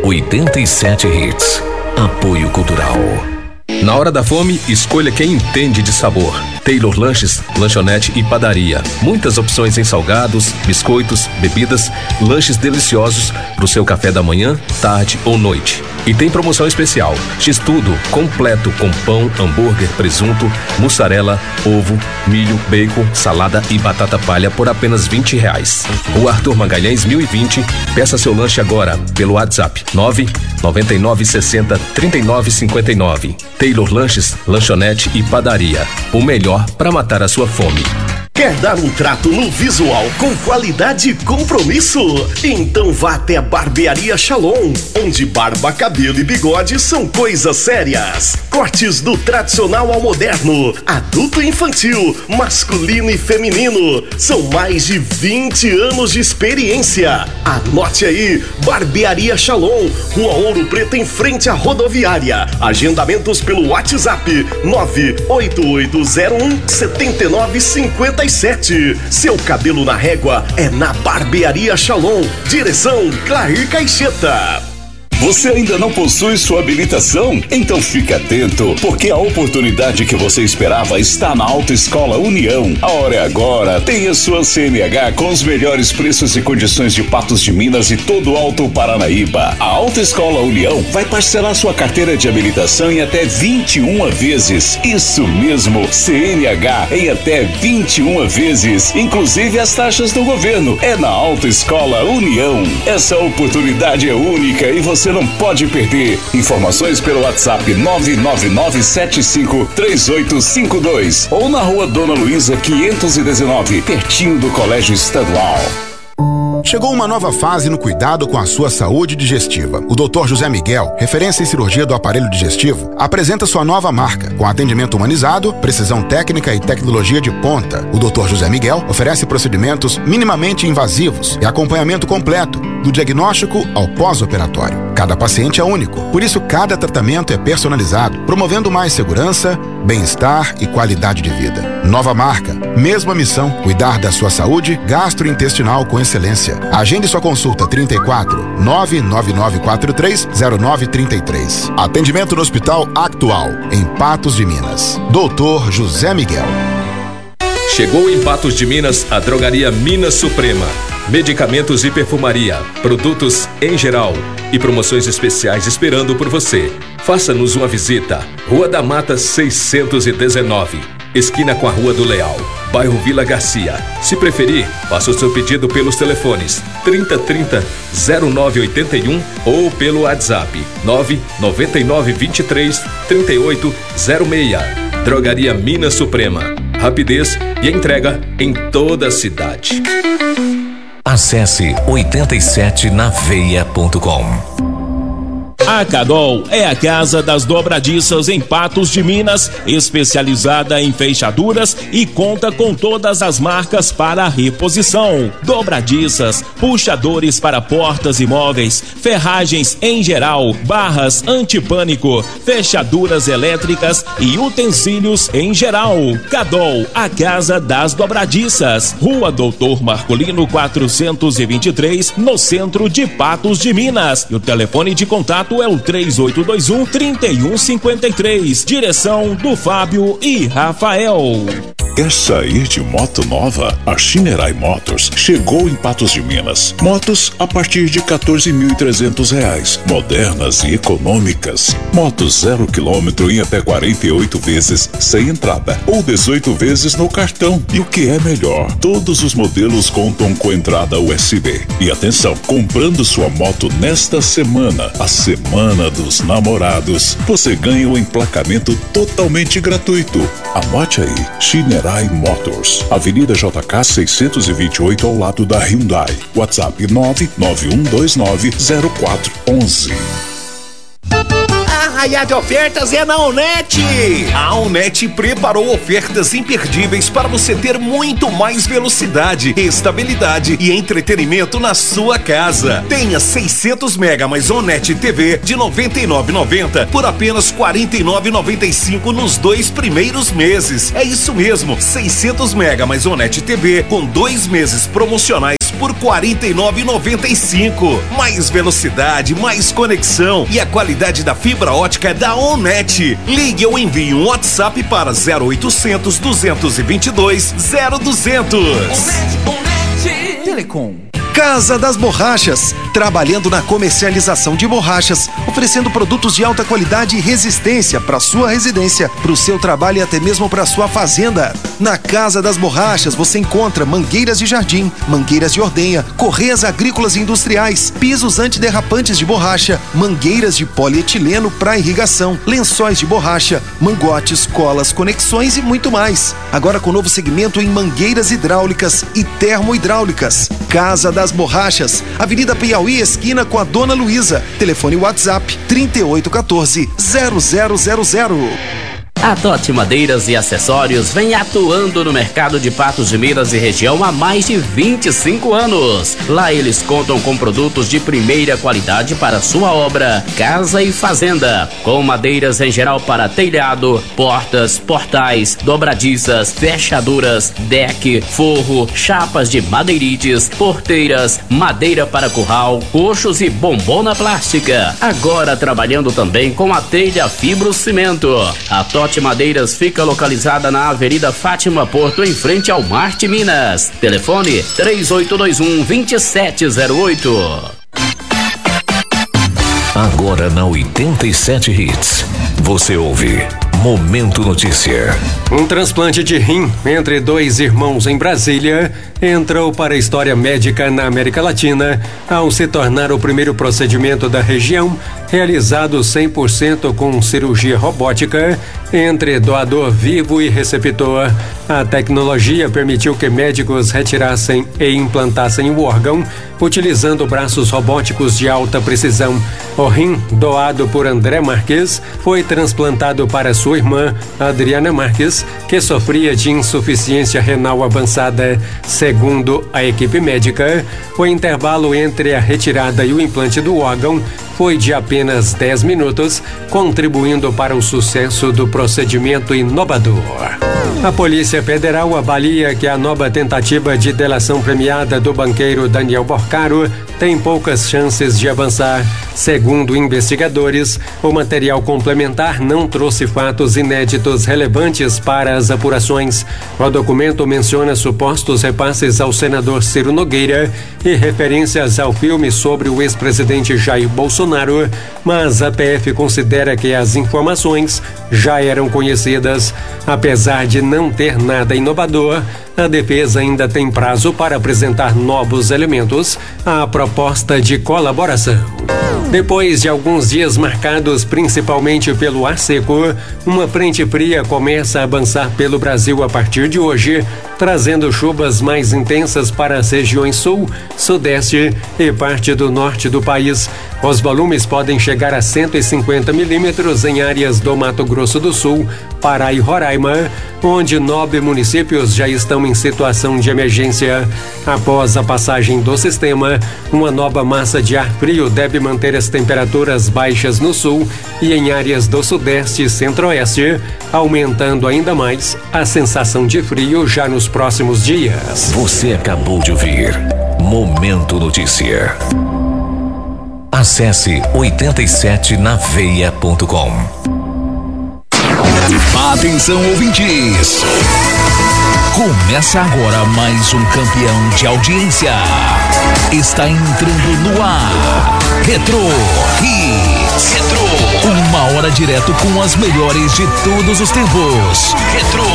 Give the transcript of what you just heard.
87 Hits. Apoio Cultural. Na hora da fome, escolha quem entende de sabor. Taylor Lanches, lanchonete e padaria. Muitas opções em salgados, biscoitos, bebidas, lanches deliciosos pro seu café da manhã, tarde ou noite. E tem promoção especial: X-Tudo completo com pão, hambúrguer, presunto, mussarela, ovo, milho, bacon, salada e batata palha por apenas R$20. Rua Arthur Magalhães 1020. Peça seu lanche agora pelo WhatsApp 999603959. Taylor Lanches, lanchonete e padaria. O melhor para matar a sua fome. Quer dar um trato no visual com qualidade e compromisso? Então vá até a Barbearia Shalom, onde barba, cabelo e bigode são coisas sérias. Cortes do tradicional ao moderno, adulto e infantil, masculino e feminino. São mais de 20 anos de experiência. Anote aí, Barbearia Shalom, Rua Ouro Preto, em frente à rodoviária. Agendamentos pelo WhatsApp 98801-7957. Seu cabelo na régua é na Barbearia Shalom. Direção Clair Caixeta. Você ainda não possui sua habilitação? Então fique atento, porque a oportunidade que você esperava está na Autoescola União. A hora é agora. Tenha sua CNH com os melhores preços e condições de Patos de Minas e todo o Alto Paranaíba. A Autoescola União vai parcelar sua carteira de habilitação em até 21 vezes. Isso mesmo, CNH em até 21 vezes, inclusive as taxas do governo. É na Autoescola União. Essa oportunidade é única e você não pode perder. Informações pelo WhatsApp 999753852 ou na Rua Dona Luísa 519, pertinho do Colégio Estadual. Chegou uma nova fase no cuidado com a sua saúde digestiva. O Dr. José Miguel, referência em cirurgia do aparelho digestivo, apresenta sua nova marca, com atendimento humanizado, precisão técnica e tecnologia de ponta. O Dr. José Miguel oferece procedimentos minimamente invasivos e acompanhamento completo, do diagnóstico ao pós-operatório. Cada paciente é único, por isso cada tratamento é personalizado, promovendo mais segurança, bem-estar e qualidade de vida. Nova marca, mesma missão, cuidar da sua saúde gastrointestinal com excelência. Agende sua consulta 34 99943 0933. Atendimento no Hospital Actual, em Patos de Minas. Dr. José Miguel. Chegou em Patos de Minas a Drogaria Minas Suprema. Medicamentos e perfumaria, produtos em geral e promoções especiais esperando por você. Faça-nos uma visita. Rua da Mata 619, esquina com a Rua do Leal, bairro Vila Garcia. Se preferir, faça o seu pedido pelos telefones 3030-0981 ou pelo WhatsApp 99923-3806. Drogaria Minas Suprema. Rapidez e entrega em toda a cidade. Acesse 87naveia.com. A Cadol é a casa das dobradiças em Patos de Minas, especializada em fechaduras e conta com todas as marcas para reposição. Dobradiças, puxadores para portas e móveis, ferragens em geral, barras antipânico, fechaduras elétricas e utensílios em geral. Cadol, a casa das dobradiças. Rua Doutor Marcolino 423, no centro de Patos de Minas. E o telefone de contato é o 3821-3153. Direção do Fábio e Rafael. Quer sair de moto nova? A Shinerai Motors chegou em Patos de Minas. Motos a partir de R$14.300. Modernas e econômicas. Motos 0 km em até 48 vezes sem entrada ou 18 vezes no cartão. E o que é melhor, todos os modelos contam com entrada USB. E atenção, comprando sua moto nesta semana, a Semana dos Namorados, você ganha um emplacamento totalmente gratuito. Anote aí, Shinerai Motors, Avenida JK 628, ao lado da Hyundai. WhatsApp 991290411. Arraiá de ofertas é na Onet. A Onet preparou ofertas imperdíveis para você ter muito mais velocidade, estabilidade e entretenimento na sua casa. Tenha 600 mega mais Onet TV de R$ 99,90 por apenas R$ 49,95 nos 2 primeiros meses. É isso mesmo, 600 mega mais Onet TV com 2 meses promocionais por R$ 49,95. Mais velocidade, mais conexão e a qualidade da fibra ótica é da ONET. Ligue ou envie um WhatsApp para 0800 222 0200. ONET Telecom. Casa das Borrachas, trabalhando na comercialização de borrachas, oferecendo produtos de alta qualidade e resistência para sua residência, para o seu trabalho e até mesmo para sua fazenda. Na Casa das Borrachas você encontra mangueiras de jardim, mangueiras de ordenha, correias agrícolas e industriais, pisos antiderrapantes de borracha, mangueiras de polietileno para irrigação, lençóis de borracha, mangotes, colas, conexões e muito mais. Agora com novo segmento em mangueiras hidráulicas e termohidráulicas. Casa das Borrachas, Avenida Piauí, esquina com a Dona Luísa. Telefone WhatsApp 3814-0000. A Totti Madeiras e Acessórios vem atuando no mercado de Patos de Minas e região há mais de 25 anos. Lá eles contam com produtos de primeira qualidade para sua obra, casa e fazenda, com madeiras em geral para telhado, portas, portais, dobradiças, fechaduras, deck, forro, chapas de madeirites, porteiras, madeira para curral, coxos e bombona plástica. Agora trabalhando também com a telha fibrocimento. A Totti Madeiras fica localizada na Avenida Fátima Porto, em frente ao Marte Minas. Telefone 3821-2708. Agora na 87 Hits, você ouve Momento Notícia. Um transplante de rim entre dois irmãos em Brasília entrou para a história médica na América Latina ao se tornar o primeiro procedimento da região realizado 100% com cirurgia robótica entre doador vivo e receptor. A tecnologia permitiu que médicos retirassem e implantassem o órgão utilizando braços robóticos de alta precisão. O rim, doado por André Marques, foi transplantado para sua irmã, Adriana Marques, que sofria de insuficiência renal avançada. Segundo a equipe médica, o intervalo entre a retirada e o implante do órgão foi de apenas 10 minutos, contribuindo para o sucesso do procedimento inovador. A Polícia Federal avalia que a nova tentativa de delação premiada do banqueiro Daniel Porcaro tem poucas chances de avançar. Segundo investigadores, o material complementar não trouxe fatos inéditos relevantes para as apurações. O documento menciona supostos repasses ao senador Ciro Nogueira e referências ao filme sobre o ex-presidente Jair Bolsonaro, mas a PF considera que as informações já eram conhecidas. Apesar de não ter nada inovador, a defesa ainda tem prazo para apresentar novos elementos à proposta de colaboração. Depois de alguns dias marcados principalmente pelo ar seco, uma frente fria começa a avançar pelo Brasil a partir de hoje, trazendo chuvas mais intensas para as regiões sul, sudeste e parte do norte do país. Os volumes podem chegar a 150 milímetros em áreas do Mato Grosso do Sul, Pará e Roraima, onde 9 municípios já estão em situação de emergência. Após a passagem do sistema, uma nova massa de ar frio deve manter as temperaturas baixas no sul e em áreas do sudeste e centro-oeste, aumentando ainda mais a sensação de frio já nos próximos dias. Você acabou de ouvir Momento Notícia. Acesse 87naveia.com. Atenção, ouvintes! Começa agora mais um campeão de audiência. Está entrando no ar. Retro Hits. Uma hora direto com as melhores de todos os tempos. Retro